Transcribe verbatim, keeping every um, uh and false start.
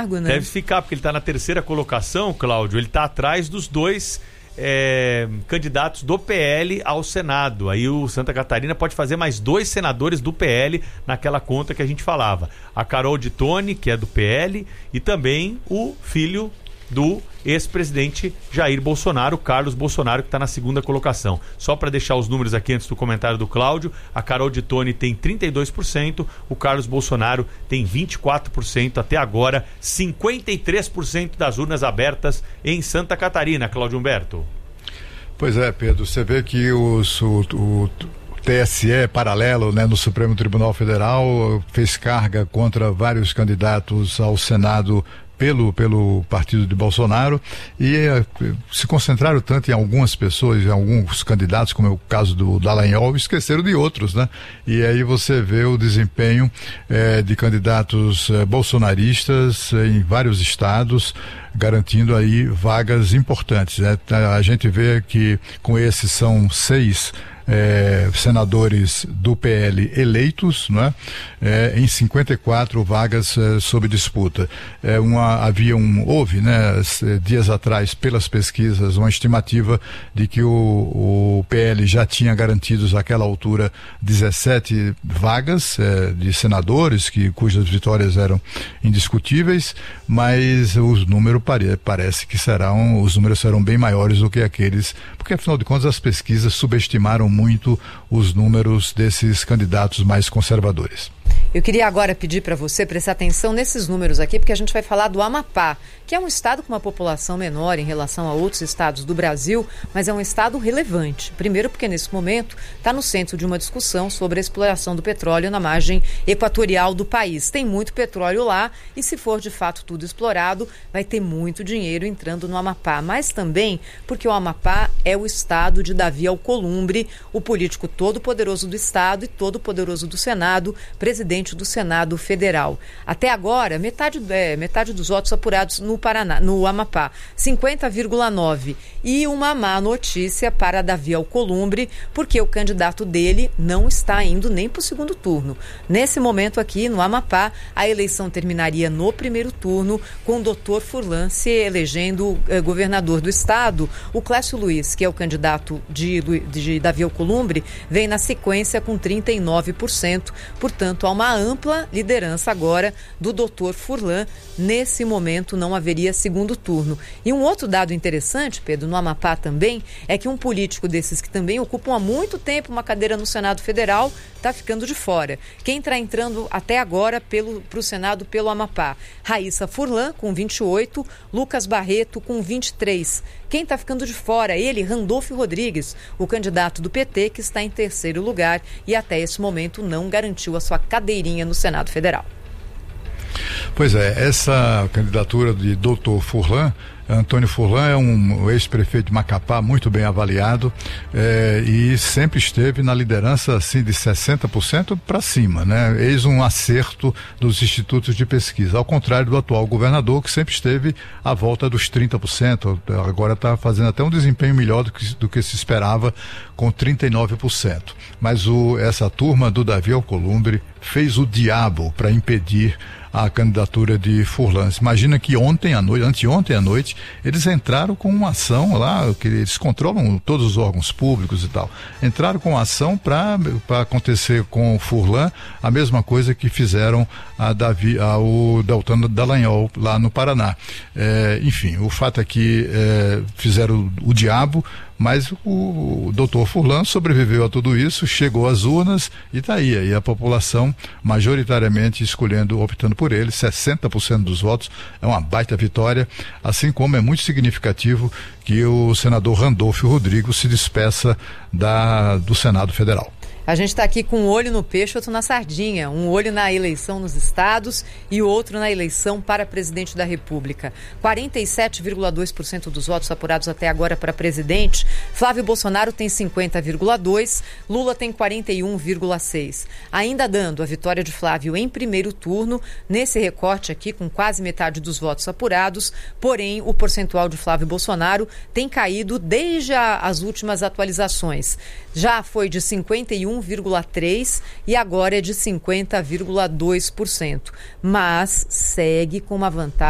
cargo, né? Deve ficar, porque ele está na terceira colocação, Cláudio. Ele está atrás dos dois é, candidatos do P L ao Senado. Aí o Santa Catarina pode fazer mais dois senadores do P L naquela conta que a gente falava. A Carol de Tone, que é do P L, e também o filho do ex-presidente Jair Bolsonaro, Carlos Bolsonaro, que está na segunda colocação. Só para deixar os números aqui antes do comentário do Cláudio, a Carol de Tone tem trinta e dois por cento, o Carlos Bolsonaro tem vinte e quatro por cento. Até agora, cinquenta e três por cento das urnas abertas em Santa Catarina, Cláudio Humberto. Pois é, Pedro, você vê que os, o, o T S E paralelo, né, no Supremo Tribunal Federal fez carga contra vários candidatos ao Senado Pelo, pelo partido de Bolsonaro e eh, se concentraram tanto em algumas pessoas, em alguns candidatos, como é o caso do Dallagnol, esqueceram de outros, né? E aí você vê o desempenho eh, de candidatos eh, bolsonaristas eh, em vários estados, garantindo aí vagas importantes, né? A gente vê que com esses são seis É, senadores do P L eleitos, né? É, em cinquenta e quatro vagas é, sob disputa. É uma, havia um, houve, né, dias atrás, pelas pesquisas, uma estimativa de que o, o P L já tinha garantidos àquela altura dezessete vagas é, de senadores, que, cujas vitórias eram indiscutíveis, mas os números pare, parece que serão, os números serão bem maiores do que aqueles, porque afinal de contas as pesquisas subestimaram muito os números desses candidatos mais conservadores. Eu queria agora pedir para você prestar atenção nesses números aqui, porque a gente vai falar do Amapá, que é um estado com uma população menor em relação a outros estados do Brasil, mas é um estado relevante. Primeiro porque nesse momento está no centro de uma discussão sobre a exploração do petróleo na margem equatorial do país. Tem muito petróleo lá e, se for de fato tudo explorado, vai ter muito dinheiro entrando no Amapá. Mas também porque o Amapá é o estado de Davi Alcolumbre, o político todo poderoso do estado e todo poderoso do Senado, presidente do Senado Federal. Até agora, metade, é, metade dos votos apurados no Paraná, no Amapá, cinquenta vírgula nove. E uma má notícia para Davi Alcolumbre, porque o candidato dele não está indo nem para o segundo turno. Nesse momento aqui, no Amapá, a eleição terminaria no primeiro turno, com o doutor Furlan se elegendo eh, governador do estado. O Clécio Luiz, que é o candidato de, de Davi Alcolumbre, vem na sequência com trinta e nove por cento. Portanto, há uma ampla liderança agora do doutor Furlan. Nesse momento não haveria segundo turno. E um outro dado interessante, Pedro, no Amapá também, é que um político desses que também ocupam há muito tempo uma cadeira no Senado Federal está ficando de fora. Quem está entrando até agora para o Senado pelo Amapá? Raíssa Furlan, com vinte e oito, Lucas Barreto, com vinte e três. Quem está ficando de fora? Ele, Randolfo Rodrigues, o candidato do P T, que está em terceiro lugar e até esse momento não garantiu a sua cadeirinha no Senado Federal. Pois é, essa candidatura de doutor Furlan, Antônio Furlan é um ex-prefeito de Macapá muito bem avaliado eh, e sempre esteve na liderança assim de sessenta por cento para cima, né? Eis um acerto dos institutos de pesquisa, ao contrário do atual governador, que sempre esteve à volta dos trinta por cento, agora está fazendo até um desempenho melhor do que, do que se esperava, com trinta e nove por cento. Mas o, essa turma do Davi Alcolumbre fez o diabo para impedir a candidatura de Furlan. Imagina que ontem à noite, anteontem à noite, eles entraram com uma ação lá, que eles controlam todos os órgãos públicos e tal, entraram com uma ação para acontecer com o Furlan a mesma coisa que fizeram a Davi, ao Deltan Dallagnol lá no Paraná. É, enfim, o fato é que é, fizeram o, o diabo, mas o, o doutor Furlan sobreviveu a tudo isso, chegou às urnas e está aí. E a população majoritariamente escolhendo, optando por ele, sessenta por cento dos votos, é uma baita vitória, assim como é muito significativo que o senador Randolfo Rodrigues se despeça da, do Senado Federal. A gente está aqui com um olho no peixe, outro na sardinha. Um olho na eleição nos estados e o outro na eleição para presidente da República. quarenta e sete vírgula dois por cento dos votos apurados até agora para presidente. Flávio Bolsonaro tem cinquenta vírgula dois por cento, Lula tem quarenta e um vírgula seis por cento. Ainda dando a vitória de Flávio em primeiro turno, nesse recorte aqui com quase metade dos votos apurados, porém o percentual de Flávio Bolsonaro tem caído desde a, as últimas atualizações. Já foi de cinquenta e um vírgula três por cento e agora é de cinquenta vírgula dois por cento. Mas segue com uma vantagem